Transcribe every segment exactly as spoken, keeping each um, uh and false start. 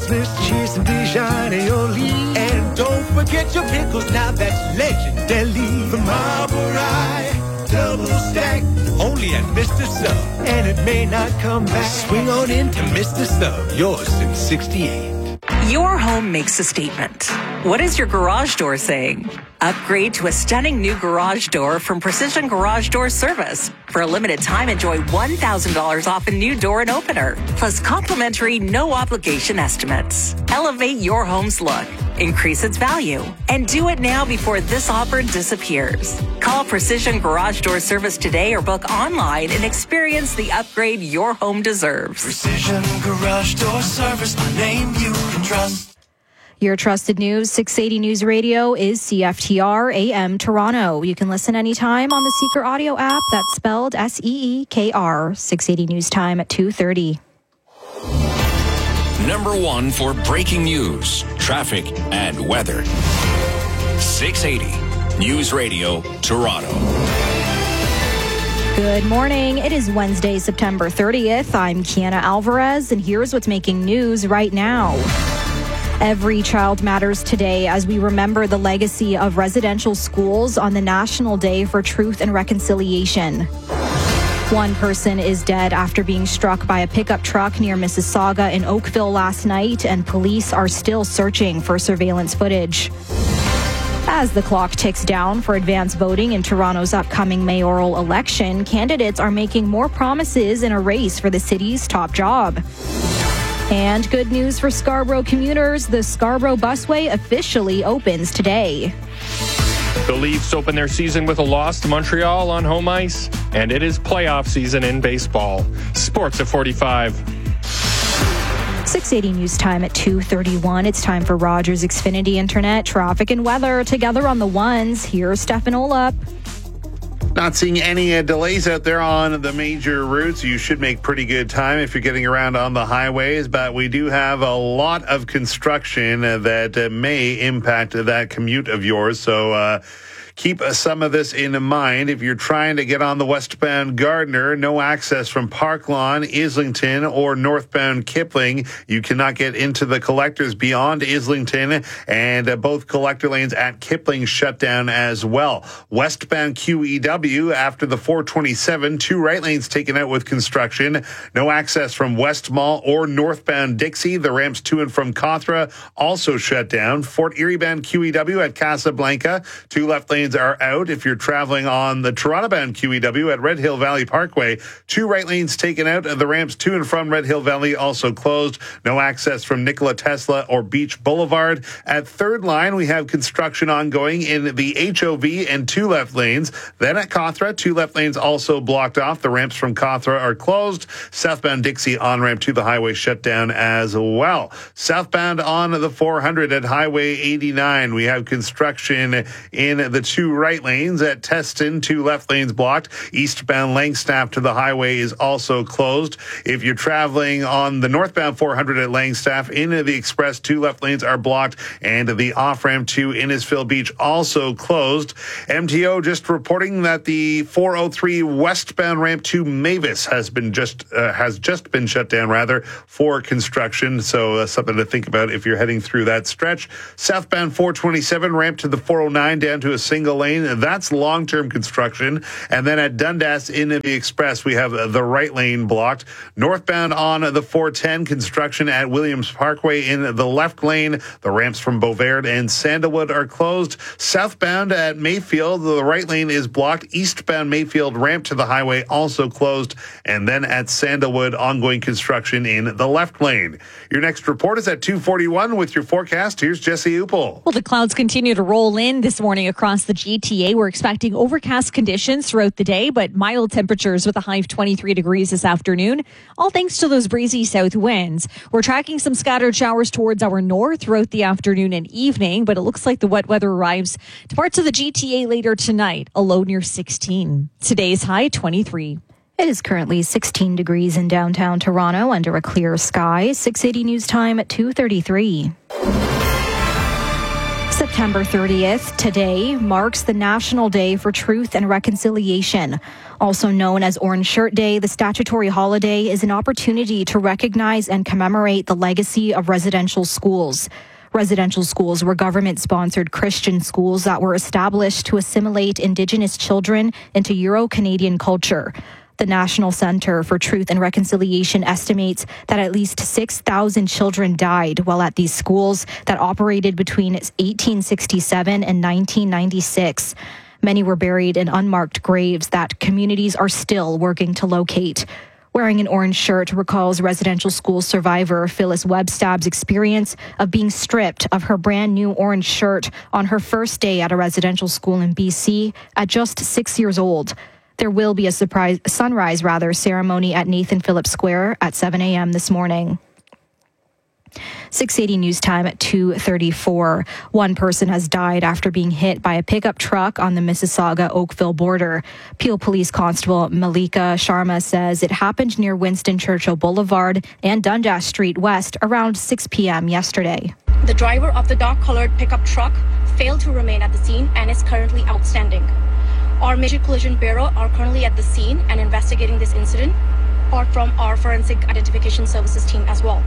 Swiss cheese and Dijon aioli. And don't forget your pickles, now that's legendary. The Marble Rye Double Stack, only at Mister Sub. And it may not come back. Swing on into Mister Sub, yours since sixty-eight. Your home makes a statement. What is your garage door saying? Upgrade to a stunning new garage door from Precision Garage Door Service. For a limited time, enjoy one thousand dollars off a new door and opener, plus complimentary no-obligation estimates. Elevate your home's look, increase its value, and do it now before this offer disappears. Call Precision Garage Door Service today or book online and experience the upgrade your home deserves. Precision Garage Door Service, a name you can trust. Your trusted news, six eighty News Radio, is C F T R A M Toronto. You can listen anytime on the Seeker Audio app. That's spelled S E E K R. six eighty News Time at two thirty. Number one for breaking news, traffic, and weather. six eighty News Radio, Toronto. Good morning. It is Wednesday, September thirtieth. I'm Kiana Alvarez, and here's what's making news right now. Every child matters today as we remember the legacy of residential schools on the National Day for Truth and Reconciliation. One person is dead after being struck by a pickup truck near Mississauga in Oakville last night, and police are still searching for surveillance footage. As the clock ticks down for advance voting in Toronto's upcoming mayoral election, candidates are making more promises in a race for the city's top job. And good news for Scarborough commuters, the Scarborough Busway officially opens today. The Leafs open their season with a loss to Montreal on home ice, and it is playoff season in baseball. Sports at forty-five. six eighty News Time at two thirty-one. It's time for Rogers Xfinity Internet, traffic and weather together on the ones. Here's Stefan Olap. Not seeing any uh, delays out there on the major routes. You should make pretty good time if you're getting around on the highways, but we do have a lot of construction uh, that uh, may impact that commute of yours. So, uh, keep some of this in mind. If you're trying to get on the westbound Gardiner, no access from Park Lawn, Islington, or northbound Kipling. You cannot get into the collectors beyond Islington, and uh, both collector lanes at Kipling shut down as well. Westbound Q E W after the four twenty-seven, two right lanes taken out with construction. No access from West Mall or northbound Dixie. The ramps to and from Cawthra also shut down. Fort Erie bound Q E W at Casablanca, two left lanes are out. If you're traveling on the Toronto-bound Q E W at Red Hill Valley Parkway, two right lanes taken out. The ramps to and from Red Hill Valley also closed. No access from Nikola Tesla or Beach Boulevard. At Third Line, we have construction ongoing in the H O V and two left lanes. Then at Cawthra, two left lanes also blocked off. The ramps from Cawthra are closed. Southbound Dixie on-ramp to the highway shut down as well. Southbound on the four hundred at Highway eighty-nine, we have construction in the two right lanes. At Teston, two left lanes blocked. Eastbound Langstaff to the highway is also closed. If you're traveling on the northbound four hundred at Langstaff, into the express, two left lanes are blocked, and the off-ramp to Innisfil Beach also closed. M T O just reporting that the four oh three westbound ramp to Mavis has been just uh, has just been shut down, rather, for construction. So uh, something to think about if you're heading through that stretch. Southbound four twenty-seven ramp to the four oh nine down to a single lane. That's long-term construction. And then at Dundas in the express, we have the right lane blocked. Northbound on the four ten, construction at Williams Parkway in the left lane. The ramps from Beauvert and Sandalwood are closed. Southbound at Mayfield, the right lane is blocked. Eastbound Mayfield ramp to the highway also closed. And then at Sandalwood, ongoing construction in the left lane. Your next report is at two forty-one with your forecast. Here's Jesse Upel. Well, the clouds continue to roll in this morning across the G T A. We're expecting overcast conditions throughout the day, but mild temperatures with a high of twenty-three degrees this afternoon, all thanks to those breezy south winds. We're tracking some scattered showers towards our north throughout the afternoon and evening, but it looks like the wet weather arrives to parts of the G T A later tonight, a low near sixteen. Today's high, twenty-three. It is currently sixteen degrees in downtown Toronto under a clear sky. six eighty News Time at two thirty-three. September thirtieth, today, marks the National Day for Truth and Reconciliation. Also known as Orange Shirt Day, the statutory holiday is an opportunity to recognize and commemorate the legacy of residential schools. Residential schools were government-sponsored Christian schools that were established to assimilate Indigenous children into Euro-Canadian culture. The National Centre for Truth and Reconciliation estimates that at least six thousand children died while at these schools that operated between eighteen sixty-seven and nineteen ninety-six. Many were buried in unmarked graves that communities are still working to locate. Wearing an orange shirt recalls residential school survivor Phyllis Webstab's experience of being stripped of her brand new orange shirt on her first day at a residential school in B C at just six years old. There will be a surprise sunrise rather ceremony at Nathan Phillips Square at seven a.m. this morning. six eighty News Time at two thirty-four. One person has died after being hit by a pickup truck on the Mississauga-Oakville border. Peel Police Constable Malika Sharma says it happened near Winston Churchill Boulevard and Dundas Street West around six p.m. yesterday. The driver of the dark-colored pickup truck failed to remain at the scene and is currently outstanding. Our Major Collision Bureau are currently at the scene and investigating this incident, apart from our Forensic Identification Services team as well.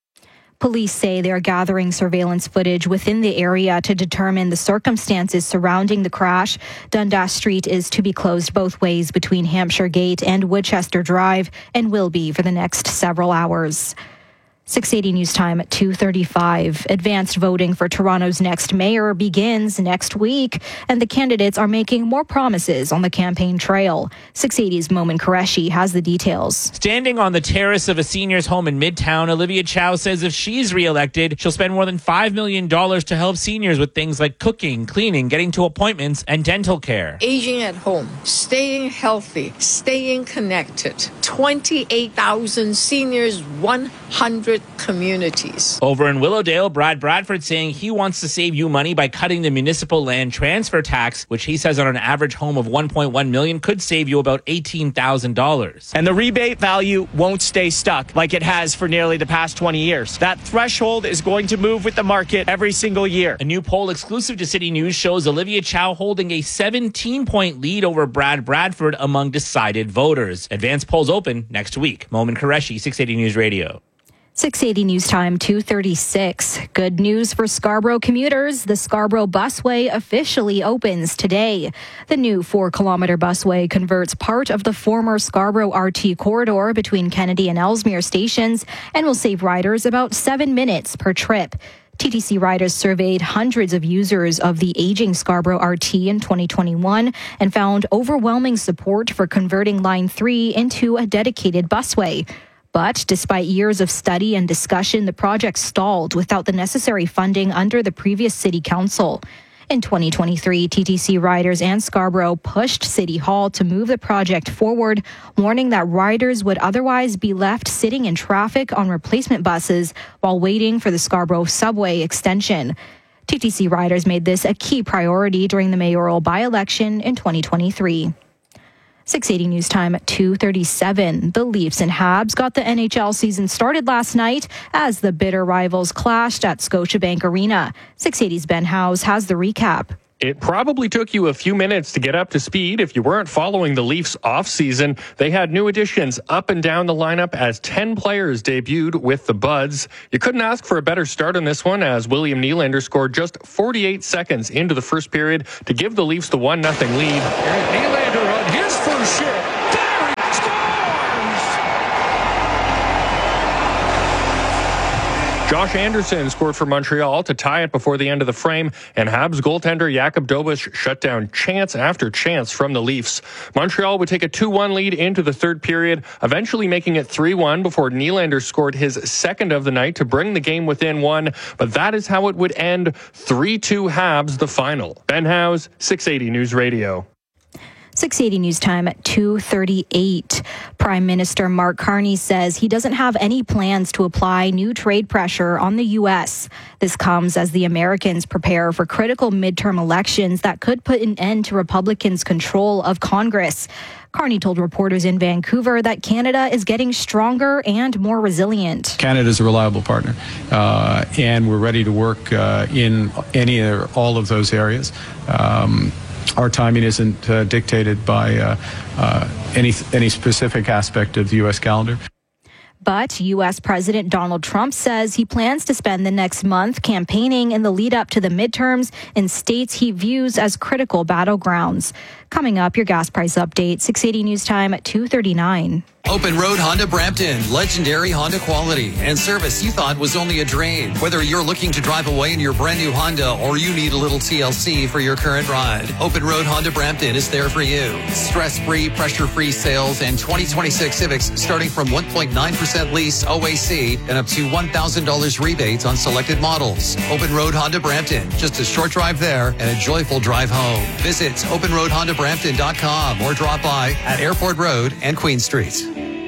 Police say they are gathering surveillance footage within the area to determine the circumstances surrounding the crash. Dundas Street is to be closed both ways between Hampshire Gate and Woodchester Drive and will be for the next several hours. six eighty News Time at two thirty-five. Advanced voting for Toronto's next mayor begins next week, and the candidates are making more promises on the campaign trail. six eighty's Momin Qureshi has the details. Standing on the terrace of a senior's home in Midtown, Olivia Chow says if she's re-elected, she'll spend more than five million dollars to help seniors with things like cooking, cleaning, getting to appointments, and dental care. Aging at home, staying healthy, staying connected. twenty-eight thousand seniors, one hundred communities. Over in Willowdale, Brad Bradford saying he wants to save you money by cutting the municipal land transfer tax, which he says on an average home of one point one million dollars could save you about eighteen thousand dollars. And the rebate value won't stay stuck like it has for nearly the past twenty years. That threshold is going to move with the market every single year. A new poll exclusive to City News shows Olivia Chow holding a seventeen-point lead over Brad Bradford among decided voters. Advanced polls open next week. Momin Qureshi, six eighty News Radio. six eighty News Time, two thirty-six. Good news for Scarborough commuters. The Scarborough Busway officially opens today. The new four-kilometer busway converts part of the former Scarborough R T corridor between Kennedy and Ellesmere stations and will save riders about seven minutes per trip. T T C riders surveyed hundreds of users of the aging Scarborough R T in twenty twenty-one and found overwhelming support for converting Line three into a dedicated busway. But despite years of study and discussion, the project stalled without the necessary funding under the previous city council. In twenty twenty-three, T T C riders and Scarborough pushed City Hall to move the project forward, warning that riders would otherwise be left sitting in traffic on replacement buses while waiting for the Scarborough subway extension. T T C riders made this a key priority during the mayoral by-election in twenty twenty-three. six eighty News Time at two thirty-seven. The Leafs and Habs got the N H L season started last night as the bitter rivals clashed at Scotiabank Arena. six eighty's Ben Howes has the recap. It probably took you a few minutes to get up to speed if you weren't following the Leafs offseason. They had new additions up and down the lineup as ten players debuted with the Buds. You couldn't ask for a better start on this one as William Nylander scored just forty-eight seconds into the first period to give the Leafs the one nothing lead. And Nylander on his first shot. There he scores! Josh Anderson scored for Montreal to tie it before the end of the frame, and Habs goaltender Jakub Dobeš shut down chance after chance from the Leafs. Montreal would take a two one lead into the third period, eventually making it three one before Nylander scored his second of the night to bring the game within one, but that is how it would end. three two Habs the final. Ben Howes, six eighty News Radio. six eighty News Time at two thirty-eight. Prime Minister Mark Carney says he doesn't have any plans to apply new trade pressure on the U S. This comes as the Americans prepare for critical midterm elections that could put an end to Republicans' control of Congress. Carney told reporters in Vancouver that Canada is getting stronger and more resilient. Canada is a reliable partner, uh, and we're ready to work uh, in any or all of those areas. Um, Our timing isn't uh, dictated by uh, uh, any any specific aspect of the U S calendar. But U S. President Donald Trump says he plans to spend the next month campaigning in the lead up to the midterms in states he views as critical battlegrounds. Coming up, your gas price update, six eighty News Time at two thirty-nine. Open Road Honda Brampton, legendary Honda quality and service you thought was only a drain. Whether you're looking to drive away in your brand new Honda or you need a little T L C for your current ride, Open Road Honda Brampton is there for you. Stress-free, pressure-free sales and twenty twenty-six Civics starting from one point nine percent lease O A C and up to one thousand dollars rebates on selected models. Open Road Honda Brampton, just a short drive there and a joyful drive home. Visit open road honda brampton dot com or drop by at Airport Road and Queen Street.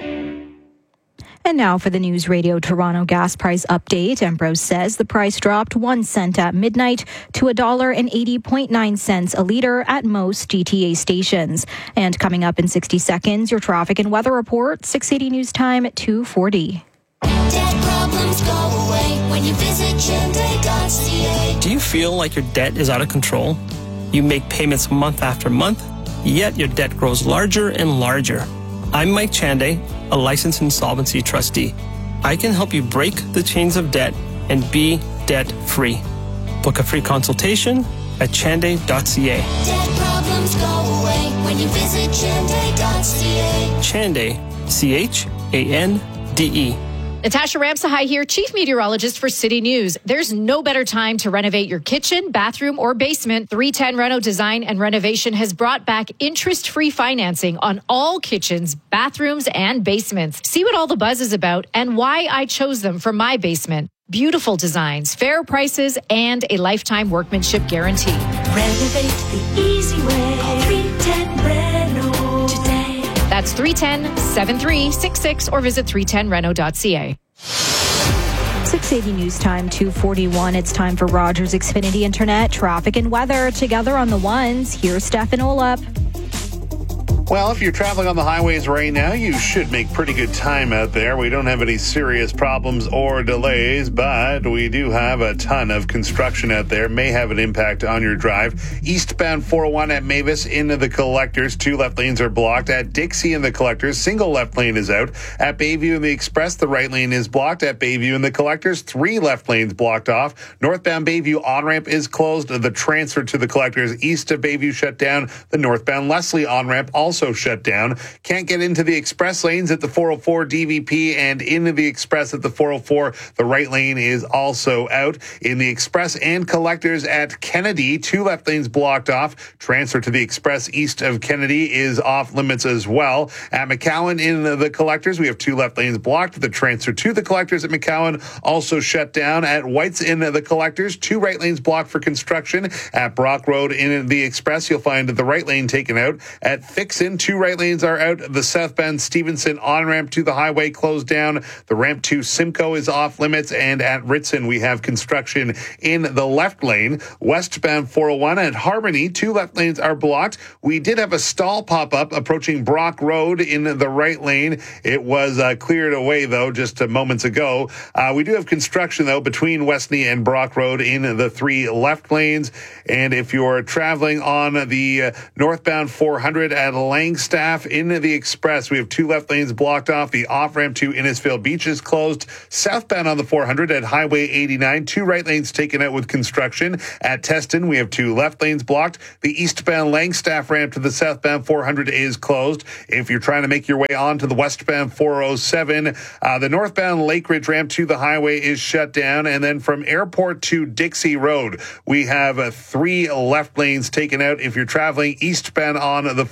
And now for the News Radio Toronto gas price update. Ambrose says the price dropped one cent at midnight to one dollar and eighty point nine cents a litre at most G T A stations. And coming up in sixty seconds, your traffic and weather report, six eighty News Time at two forty. Debt problems go away when you visit Chande dot c a. Do you feel like your debt is out of control? You make payments month after month, yet your debt grows larger and larger. I'm Mike Chande, a licensed insolvency trustee. I can help you break the chains of debt and be debt-free. Book a free consultation at chande dot c a. Debt problems go away when you visit Chande dot c a. Chande, C H A N D E. Natasha Ramsahai here, Chief Meteorologist for City News. There's no better time to renovate your kitchen, bathroom, or basement. three ten Reno Design and Renovation has brought back interest-free financing on all kitchens, bathrooms, and basements. See what all the buzz is about and why I chose them for my basement. Beautiful designs, fair prices, and a lifetime workmanship guarantee. Renovate the easy way. Call three ten Reno today. That's three one zero, seven three six six or visit three ten reno dot c a. six eighty News Time, two forty-one. It's time for Rogers Xfinity Internet, traffic and weather together on the ones. Here's Stefan Olap. Well, if you're traveling on the highways right now, you should make pretty good time out there. We don't have any serious problems or delays, but we do have a ton of construction out there. May have an impact on your drive. Eastbound four oh one at Mavis into the collectors. Two left lanes are blocked. At Dixie in the collectors, single left lane is out. At Bayview in the Express, the right lane is blocked. At Bayview in the collectors, three left lanes blocked off. Northbound Bayview on-ramp is closed. The transfer to the collectors east of Bayview shut down. The northbound Leslie on-ramp also shut down. Can't get into the express lanes at the four oh four D V P and into the express at the four oh four. The right lane is also out. In the express and collectors at Kennedy, two left lanes blocked off. Transfer to the express east of Kennedy is off limits as well. At McCowan in the collectors, we have two left lanes blocked. The transfer to the collectors at McCowan also shut down. At White's in the collectors, two right lanes blocked for construction. At Brock Road in the express, you'll find the right lane taken out. At Fixin, two right lanes are out. The southbound Stevenson on-ramp to the highway closed down. The ramp to Simcoe is off limits. And at Ritson, we have construction in the left lane. Westbound four oh one at Harmony, two left lanes are blocked. We did have a stall pop up approaching Brock Road in the right lane. It was uh, cleared away, though, just uh, moments ago. Uh, we do have construction, though, between Westney and Brock Road in the three left lanes. And if you're traveling on the uh, northbound four hundred at Langstaff into the express, we have two left lanes blocked off. The off-ramp to Innisfail Beach is closed. Southbound on the four hundred at Highway eighty-nine, two right lanes taken out with construction. At Teston, we have two left lanes blocked. The eastbound Langstaff ramp to the southbound four hundred is closed. If you're trying to make your way on to the westbound four oh seven, uh, the northbound Lake Ridge ramp to the highway is shut down. And then from Airport to Dixie Road, we have uh, three left lanes taken out. If you're traveling eastbound on the four oh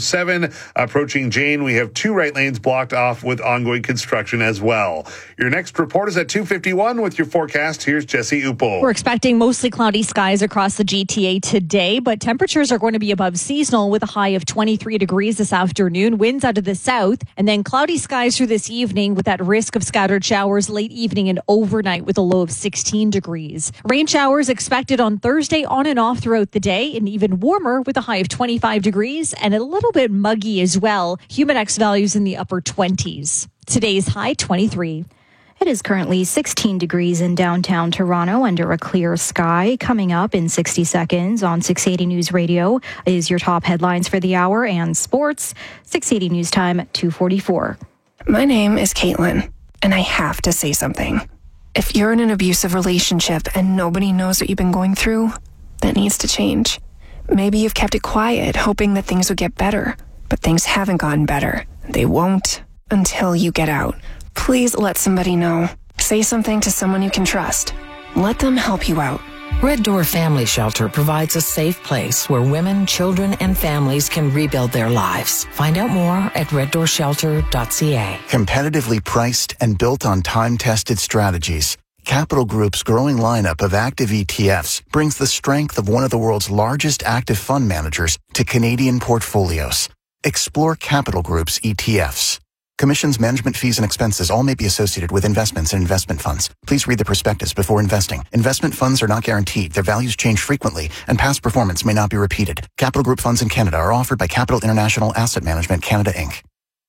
seven approaching Jane. We have two right lanes blocked off with ongoing construction as well. Your next report is at two fifty-one with your forecast. Here's Jesse Upel. We're expecting mostly cloudy skies across the G T A today, but temperatures are going to be above seasonal with a high of twenty-three degrees this afternoon. Winds out of the south, and then cloudy skies through this evening with that risk of scattered showers late evening and overnight with a low of sixteen degrees. Rain showers expected on Thursday on and off throughout the day, and even warmer with a high of twenty-five degrees and a little bit muggy as well. Humidex values in the upper twenties. Today's high twenty-three. It is currently sixteen degrees in downtown Toronto under a clear sky. Coming up in sixty seconds on six eighty News Radio is your top headlines for the hour and sports. six eighty News Time, two forty-four. My name is Caitlin, and I have to say something. If you're in an abusive relationship and nobody knows what you've been going through, that needs to change. Maybe you've kept it quiet, hoping that things would get better, but things haven't gotten better. They won't until you get out. Please let somebody know. Say something to someone you can trust. Let them help you out. Red Door Family Shelter provides a safe place where women, children, and families can rebuild their lives. Find out more at red door shelter dot c a. Competitively priced and built on time-tested strategies, Capital Group's growing lineup of active E T Fs brings the strength of one of the world's largest active fund managers to Canadian portfolios. Explore Capital Group's E T Fs. Commissions, management fees, and expenses all may be associated with investments and investment funds. Please read the prospectus before investing. Investment funds are not guaranteed. Their values change frequently, and past performance may not be repeated. Capital Group funds in Canada are offered by Capital International Asset Management Canada, Incorporated.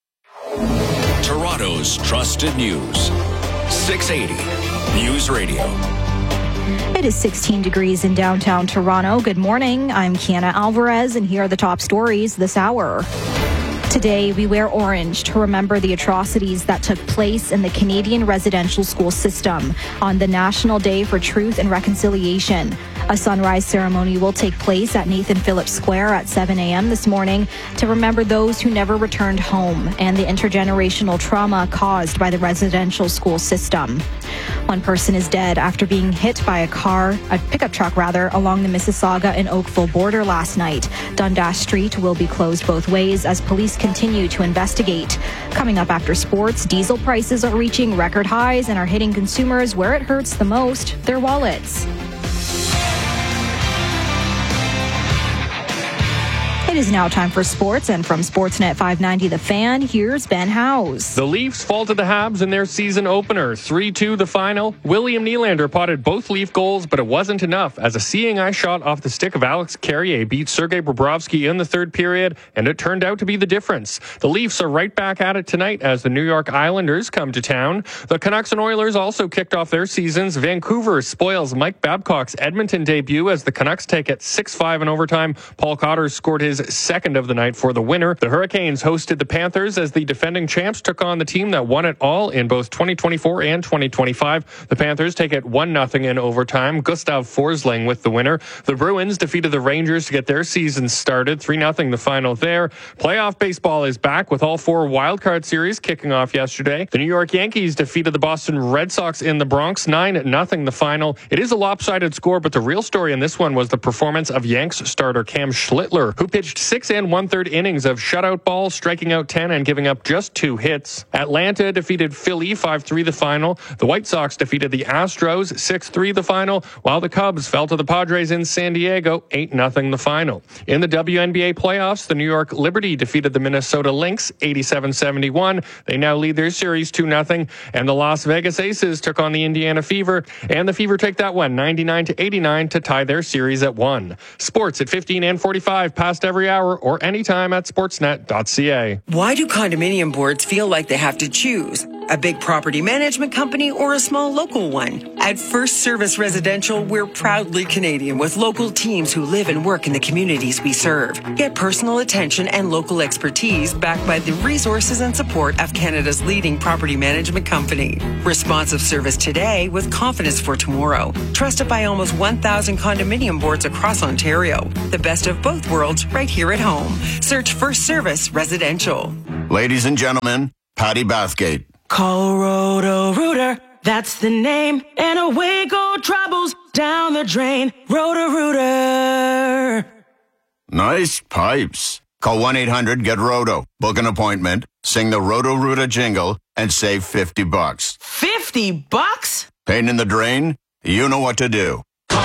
Toronto's trusted news. six eighty News Radio. It is sixteen degrees in downtown Toronto. Good morning. I'm Kiana Alvarez, and here are the top stories this hour. Today, we wear orange to remember the atrocities that took place in the Canadian residential school system on the National Day for Truth and Reconciliation. A sunrise ceremony will take place at Nathan Phillips Square at seven a.m. this morning to remember those who never returned home and the intergenerational trauma caused by the residential school system. One person is dead after being hit by a car, a pickup truck rather, along the Mississauga and Oakville border last night. Dundas Street will be closed both ways as police continue to investigate. Coming up after sports, diesel prices are reaching record highs and are hitting consumers where it hurts the most, their wallets. It is now time for sports, and from Sportsnet five ninety The Fan, here's Ben Howes. The Leafs fall to the Habs in their season opener, three two the final. William Nylander potted both Leaf goals, but it wasn't enough as a seeing eye shot off the stick of Alex Carrier beat Sergei Bobrovsky in the third period, and it turned out to be the difference. The Leafs are right back at it tonight as the New York Islanders come to town. The Canucks and Oilers also kicked off their seasons. Vancouver spoils Mike Babcock's Edmonton debut as the Canucks take it six five in overtime. Paul Cotter scored his second of the night for the winner. The Hurricanes hosted the Panthers as the defending champs took on the team that won it all in both twenty twenty-four and twenty twenty-five. The Panthers take it one nothing in overtime. Gustav Forsling with the winner. The Bruins defeated the Rangers to get their season started. three nothing the final there. Playoff baseball is back with all four wildcard series kicking off yesterday. The New York Yankees defeated the Boston Red Sox in the Bronx. nine nothing the final. It is a lopsided score, but the real story in this one was the performance of Yanks starter Cam Schlittler, who pitched six and one-third innings of shutout ball, striking out ten and giving up just two hits. Atlanta defeated Philly five three the final. The White Sox defeated the Astros six three the final, while the Cubs fell to the Padres in San Diego eight nothing the final. In the W N B A playoffs, the New York Liberty defeated the Minnesota Lynx eighty-seven seventy-one. They now lead their series two nothing. And the Las Vegas Aces took on the Indiana Fever, and the Fever take that one ninety-nine to eighty-nine to tie their series at one. Sports at fifteen and forty-five past every hour or anytime at sportsnet dot c a. Why do condominium boards feel like they have to choose? A big property management company or a small local one? At First Service Residential, we're proudly Canadian with local teams who live and work in the communities we serve. Get personal attention and local expertise backed by the resources and support of Canada's leading property management company. Responsive service today with confidence for tomorrow. Trusted by almost one thousand condominium boards across Ontario. The best of both worlds right here at home. Search First Service Residential. Ladies and gentlemen, Patty Bathgate. Call Roto-Rooter, that's the name, and away go troubles down the drain. Roto-Rooter. Nice pipes. Call one eight hundred get roto. Book an appointment, sing the Roto-Rooter jingle, and save fifty bucks. fifty bucks? Pain in the drain? You know what to do.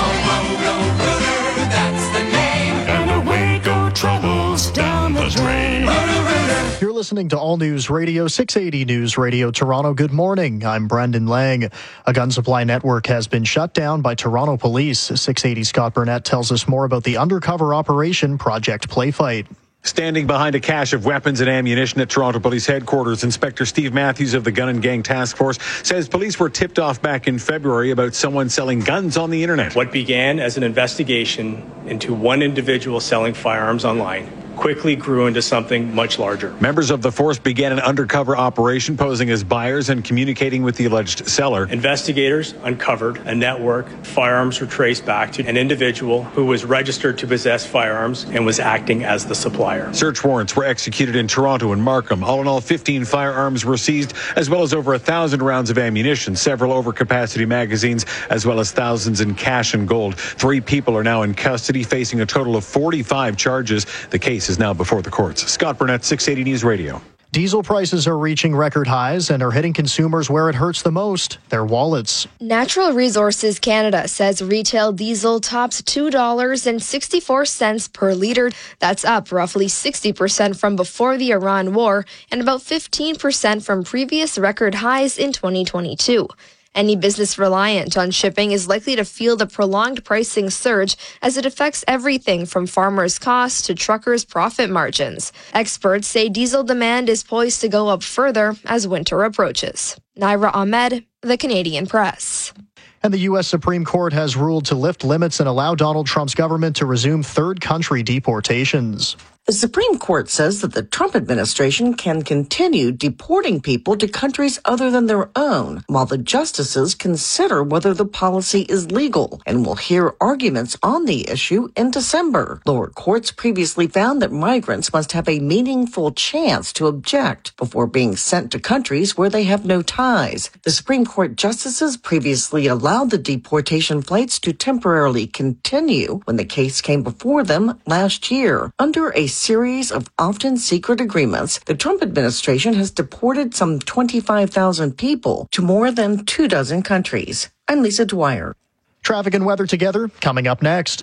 Roto-Rooter, that's the name. And away go troubles down the drain. Roto-Rooter. You're listening to All News Radio, six eighty News Radio Toronto. Good morning. I'm Brendan Lang. A gun supply network has been shut down by Toronto police. six eighty Scott Burnett tells us more about the undercover operation Project Playfight. Standing behind a cache of weapons and ammunition at Toronto Police Headquarters, Inspector Steve Matthews of the Gun and Gang Task Force says police were tipped off back in February about someone selling guns on the internet. What began as an investigation into one individual selling firearms online quickly grew into something much larger. Members of the force began an undercover operation posing as buyers and communicating with the alleged seller. Investigators uncovered a network. Firearms were traced back to an individual who was registered to possess firearms and was acting as the supplier. Search warrants were executed in Toronto and Markham. All in all, fifteen firearms were seized, as well as over a thousand rounds of ammunition, several overcapacity magazines, as well as thousands in cash and gold. Three people are now in custody, facing a total of forty-five charges. The case is now before the courts. Scott Burnett, six eighty News Radio. Diesel prices are reaching record highs and are hitting consumers where it hurts the most, their wallets. Natural Resources Canada says retail diesel tops two dollars and sixty-four cents per litre. That's up roughly sixty percent from before the Iran war and about fifteen percent from previous record highs in twenty twenty-two. Any business reliant on shipping is likely to feel the prolonged pricing surge as it affects everything from farmers' costs to truckers' profit margins. Experts say diesel demand is poised to go up further as winter approaches. Naira Ahmed, The Canadian Press. And the U S Supreme Court has ruled to lift limits and allow Donald Trump's government to resume third country deportations. The Supreme Court says that the Trump administration can continue deporting people to countries other than their own, while the justices consider whether the policy is legal, and will hear arguments on the issue in December. Lower courts previously found that migrants must have a meaningful chance to object before being sent to countries where they have no ties. The Supreme Court justices previously allowed the deportation flights to temporarily continue when the case came before them last year. Under a series of often secret agreements, the Trump administration has deported some twenty-five thousand people to more than two dozen countries. I'm Lisa Dwyer. Traffic and weather together, coming up next.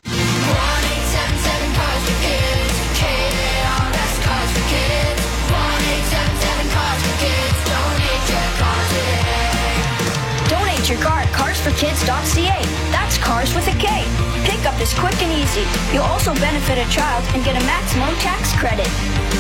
Donate your car at cars for kids dot c a. That's cars with a K. Pickup is quick and easy. You'll also benefit a child and get a maximum tax credit.